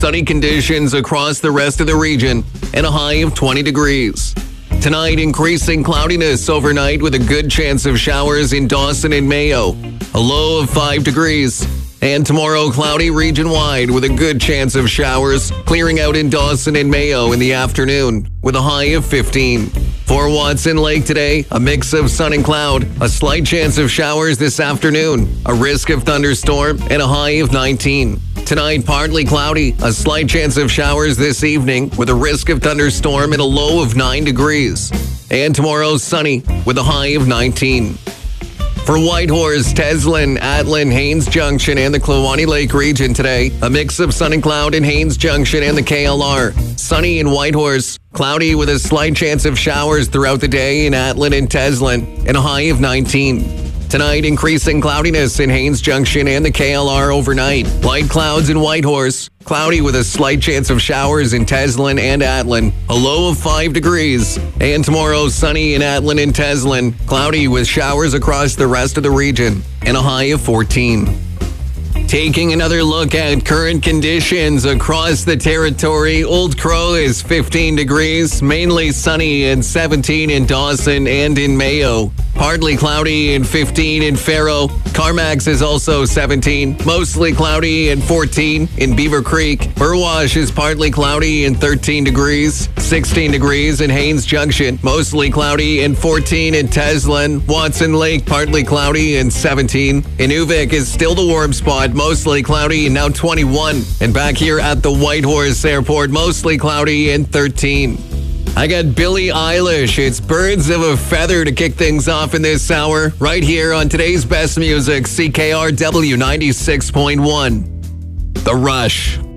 Sunny conditions across the rest of the region and a high of 20 degrees. Tonight, increasing cloudiness overnight with a good chance of showers in Dawson and Mayo, a low of 5 degrees. And tomorrow, cloudy region-wide with a good chance of showers, clearing out in Dawson and Mayo in the afternoon with a high of 15. For Watson Lake today, a mix of sun and cloud, a slight chance of showers this afternoon, a risk of thunderstorm, and a high of 19. Tonight, partly cloudy, a slight chance of showers this evening with a risk of thunderstorm and a low of 9 degrees. And tomorrow, sunny with a high of 19. For Whitehorse, Teslin, Atlin, Haines Junction, and the Kluwani Lake region today, a mix of sun and cloud in Haines Junction and the KLR. Sunny in Whitehorse, cloudy with a slight chance of showers throughout the day in Atlin and Teslin, and a high of 19. Tonight, increasing cloudiness in Haines Junction and the KLR overnight. Light clouds in Whitehorse, cloudy with a slight chance of showers in Teslin and Atlin, a low of 5 degrees. And tomorrow, sunny in Atlin and Teslin, cloudy with showers across the rest of the region, and a high of 14. Taking another look at current conditions across the territory, Old Crow is 15 degrees, mainly sunny and 17 in Dawson and in Mayo. Partly cloudy and 15 in Faro. Carmax is also 17, mostly cloudy and 14 in Beaver Creek. Burwash is partly cloudy and 13 degrees, 16 degrees in Haines Junction, mostly cloudy and 14 in Teslin. Watson Lake, partly cloudy and 17. Inuvik is still the warm spot, mostly cloudy and now 21. And back here at the Whitehorse Airport, mostly cloudy and 13. I got Billie Eilish. It's Birds of a Feather to kick things off in this hour, right here on today's best music, CKRW 96.1. The Rush.